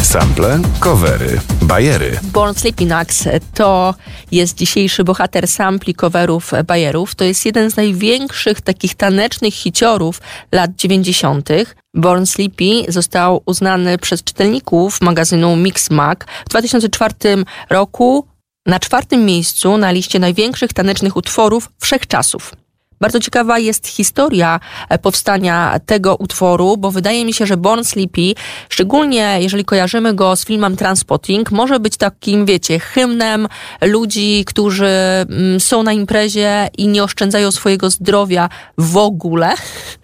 Sample, covery, bajery. Born Sleepy Nugs to jest dzisiejszy bohater sampli, coverów, bajerów. To jest jeden z największych takich tanecznych hiciorów lat 90. Born Sleepy został uznany przez czytelników magazynu Mix Mag w 2004 roku na 4. miejscu na liście największych tanecznych utworów wszechczasów. Bardzo ciekawa jest historia powstania tego utworu, bo wydaje mi się, że Born Sleepy, szczególnie jeżeli kojarzymy go z filmem Trainspotting, może być takim, wiecie, hymnem ludzi, którzy są na imprezie i nie oszczędzają swojego zdrowia w ogóle,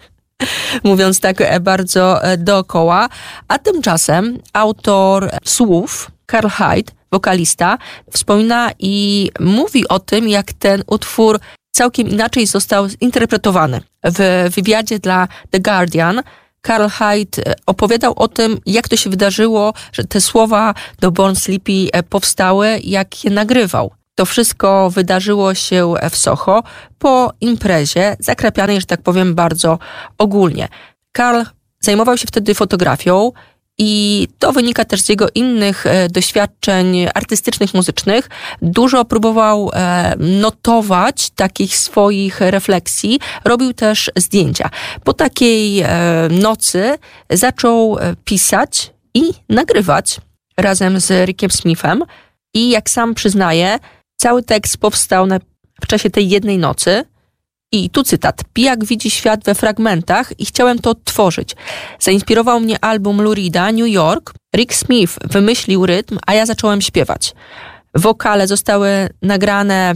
mówiąc tak bardzo dookoła. A tymczasem autor słów, Karl Hyde, wokalista, wspomina i mówi o tym, jak ten utwór całkiem inaczej został zinterpretowany. W wywiadzie dla The Guardian Karl Hyde opowiadał o tym, jak to się wydarzyło, że te słowa do Born Sleepy powstały, jak je nagrywał. To wszystko wydarzyło się w Soho po imprezie, zakrapianej, że tak powiem, bardzo ogólnie. Karl zajmował się wtedy fotografią i to wynika też z jego innych doświadczeń artystycznych, muzycznych. Dużo próbował notować takich swoich refleksji. Robił też zdjęcia. Po takiej nocy zaczął pisać i nagrywać razem z Rickiem Smithem. I jak sam przyznaje, cały tekst powstał w czasie tej jednej nocy. I tu cytat. Pijak widzi świat we fragmentach i chciałem to odtworzyć. Zainspirował mnie album Lou Reeda, New York. Rick Smith wymyślił rytm, a ja zacząłem śpiewać. Wokale zostały nagrane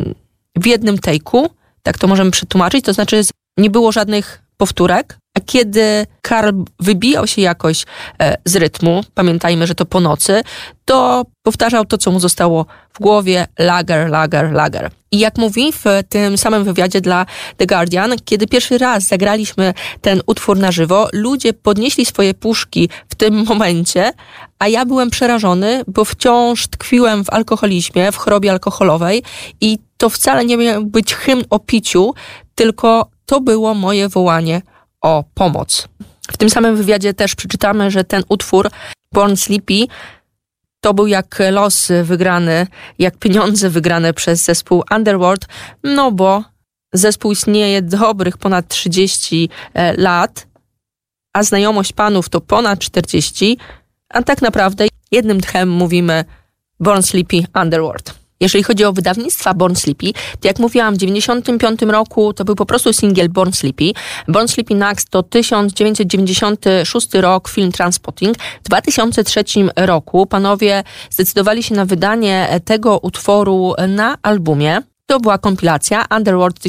w jednym take'u, tak to możemy przetłumaczyć, to znaczy nie było żadnych powtórek, a kiedy Karl wybijał się jakoś z rytmu, pamiętajmy, że to po nocy, to powtarzał to, co mu zostało w głowie, lager, lager, lager. I jak mówi w tym samym wywiadzie dla The Guardian, kiedy pierwszy raz zagraliśmy ten utwór na żywo, ludzie podnieśli swoje puszki w tym momencie, a ja byłem przerażony, bo wciąż tkwiłem w alkoholizmie, w chorobie alkoholowej i to wcale nie miał być hymn o piciu, tylko to było moje wołanie o pomoc. W tym samym wywiadzie też przeczytamy, że ten utwór Born Sleepy to był jak los wygrany, jak pieniądze wygrane przez zespół Underworld, no bo zespół istnieje dobrych ponad 30 lat, a znajomość panów to ponad 40, a tak naprawdę jednym tchem mówimy Born Sleepy Underworld. Jeżeli chodzi o wydawnictwa Born Sleepy, to jak mówiłam, w 1995 roku to był po prostu singiel Born Sleepy. Born Sleepy Nugs to 1996 rok, film Trainspotting. W 2003 roku panowie zdecydowali się na wydanie tego utworu na albumie. To była kompilacja Underworld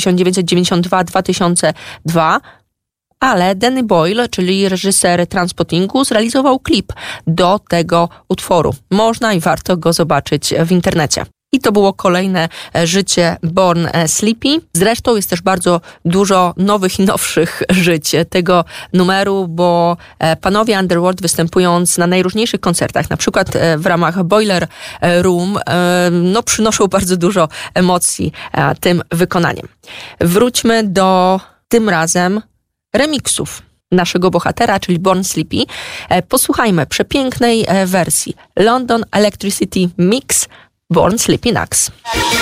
1992-2002. Ale Danny Boyle, czyli reżyser Trainspottingu, zrealizował klip do tego utworu. Można i warto go zobaczyć w internecie. I to było kolejne życie Born Sleepy. Zresztą jest też bardzo dużo nowych i nowszych żyć tego numeru, bo panowie Underworld, występując na najróżniejszych koncertach, na przykład w ramach Boiler Room, przynoszą bardzo dużo emocji tym wykonaniem. Wróćmy do tym razem remiksów naszego bohatera, czyli Born Sleepy. Posłuchajmy przepięknej wersji London Electricity Mix Born Sleepy Nugs.